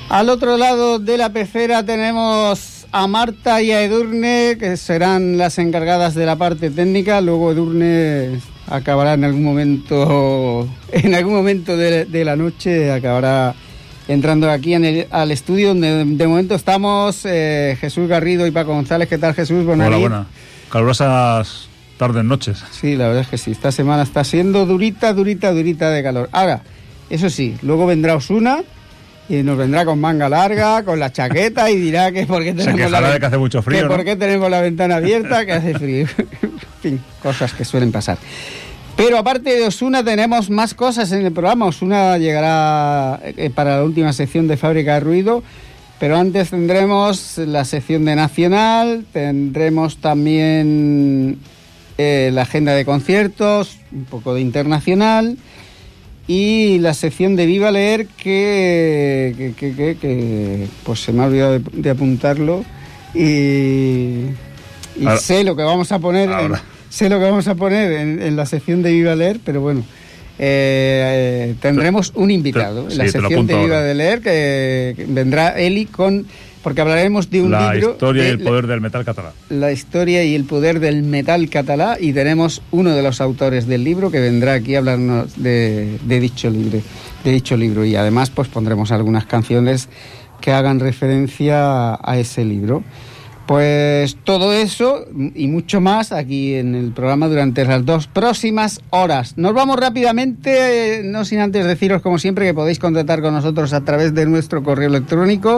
Al otro lado de la pecera tenemos a Marta y a Edurne, que serán las encargadas de la parte técnica. Luego Edurne acabará en algún momento de la noche, acabará entrando aquí al estudio, donde de momento estamos Jesús Garrido y Paco González. ¿Qué tal, Jesús? Hola, buenas. Calurosas tardes, noches. Sí, la verdad es que sí. Esta semana está siendo durita de calor. Ahora, eso sí, luego vendrá Osuna y nos vendrá con manga larga, con la chaqueta, y dirá que por qué tenemos que hace mucho frío, por qué tenemos la ventana abierta, que hace frío. En fin, cosas que suelen pasar. Pero aparte de Osuna tenemos más cosas en el programa. Osuna llegará para la última sección de Fábrica de Ruido, pero antes tendremos la sección de Nacional, tendremos también la agenda de conciertos, un poco de internacional, y la sección de Viva Leer que pues se me ha olvidado de apuntarlo, y ahora, sé lo que vamos a poner en la sección de Viva Leer, pero bueno, tendremos un invitado en la sección de Viva Leer, que vendrá Eli porque hablaremos de un libro, la historia y el poder del metal catalá. La historia y el poder del metal catalá, y tenemos uno de los autores del libro que vendrá aquí a hablarnos de dicho libro, y además pues pondremos algunas canciones que hagan referencia a ese libro. Pues todo eso y mucho más aquí en el programa durante las 2 próximas horas. Nos vamos rápidamente, no sin antes deciros, como siempre, que podéis contactar con nosotros a través de nuestro correo electrónico,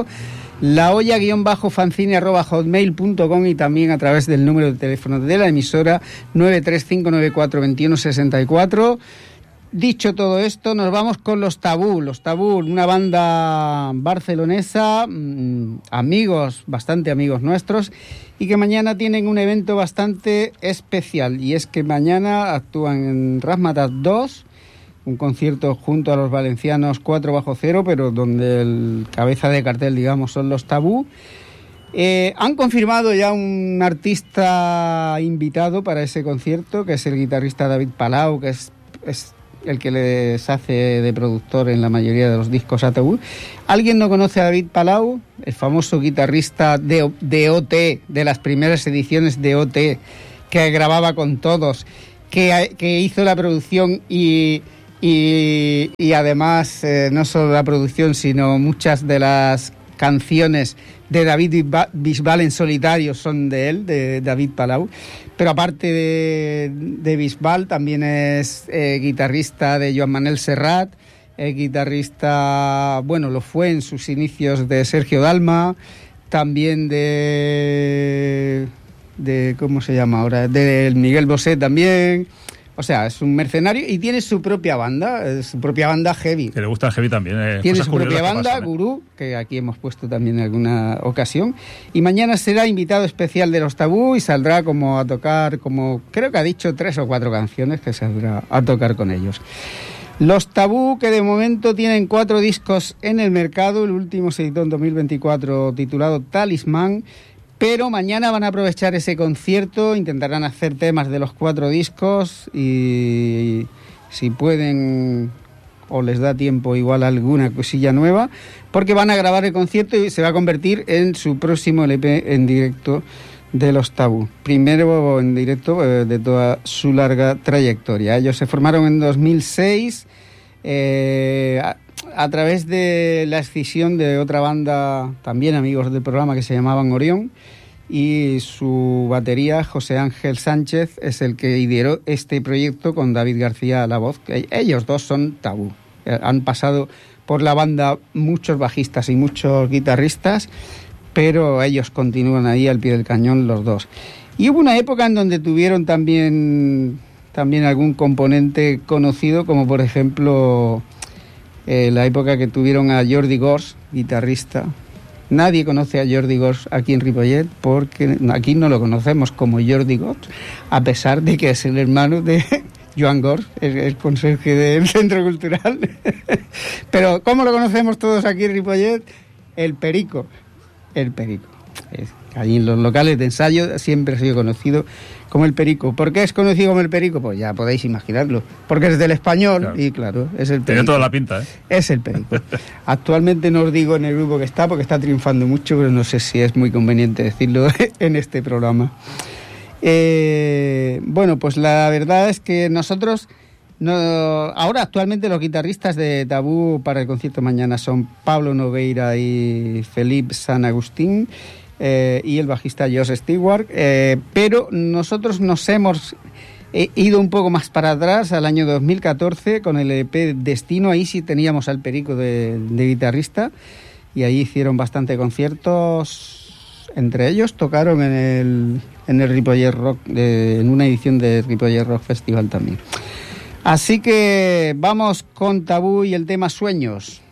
laolla_fanzine@hotmail.com, y también a través del número de teléfono de la emisora 935942164. Dicho todo esto, nos vamos con Los Tabú. Los Tabú, una banda barcelonesa, bastante amigos nuestros, y que mañana tienen un evento bastante especial, y es que mañana actúan en Razmataz 2, un concierto junto a los valencianos 4bajo0, pero donde el cabeza de cartel, digamos, son Los Tabú. Han confirmado ya un artista invitado para ese concierto, que es el guitarrista David Palau, que es el que les hace de productor en la mayoría de los discos Ataúd. ¿Alguien no conoce a David Palau? El famoso guitarrista de OT, de las primeras ediciones de OT, que grababa con todos, que hizo la producción y además no solo la producción, sino muchas de las canciones de David Bisbal en solitario son de él, de David Palau. Pero aparte de Bisbal, también es guitarrista de Joan Manel Serrat, guitarrista, bueno, lo fue en sus inicios, de Sergio Dalma, también de ¿cómo se llama ahora? De Miguel Bosé también. O sea, es un mercenario y tiene su propia banda heavy. Que le gusta el heavy también. Tiene su propia banda, Gurú, que aquí hemos puesto también en alguna ocasión. Y mañana será invitado especial de Los Tabú y saldrá como a tocar, creo que ha dicho 3 o 4 canciones que saldrá a tocar con ellos. Los Tabú, que de momento tienen 4 discos en el mercado. El último se editó en 2024, titulado Talismán. Pero mañana van a aprovechar ese concierto, intentarán hacer temas de los 4 discos, y si pueden o les da tiempo, igual alguna cosilla nueva, porque van a grabar el concierto y se va a convertir en su próximo LP en directo de Los Tabú. Primero en directo de toda su larga trayectoria. Ellos se formaron en 2006 a través de la escisión de otra banda, también amigos del programa, que se llamaban Orión, y su batería, José Ángel Sánchez, es el que ideó este proyecto con David García a la voz. Ellos dos son Tabú. Han pasado por la banda muchos bajistas y muchos guitarristas, pero ellos continúan ahí al pie del cañón, los dos. Y hubo una época en donde tuvieron también algún componente conocido, como por ejemplo la época que tuvieron a Jordi Gors, guitarrista. Nadie conoce a Jordi Gors aquí en Ripollet, porque aquí no lo conocemos como Jordi Gors, a pesar de que es el hermano de Joan Gors, el conserje del Centro Cultural. Pero ¿cómo lo conocemos todos aquí en Ripollet? El Perico. Allí en los locales de ensayo siempre ha sido conocido como el Perico. ¿Por qué es conocido como el Perico? Pues ya podéis imaginarlo. Porque es del español, claro. Y claro, es el Perico. Tiene toda la pinta, ¿eh? Es el Perico. Actualmente no os digo en el grupo que está, porque está triunfando mucho, pero no sé si es muy conveniente decirlo en este programa. Bueno, pues la verdad es que nosotros... ahora actualmente los guitarristas de Tabú para el concierto mañana son Pablo Nogueira y Felipe San Agustín, y el bajista Josh Stewart, pero nosotros nos hemos ido un poco más para atrás al año 2014 con el EP Destino. Ahí sí teníamos al Perico de guitarrista y ahí hicieron bastante conciertos. Entre ellos tocaron en el Ripollet Rock, en una edición de Ripollet Rock Festival también. Así que vamos con Tabú y el tema Sueños.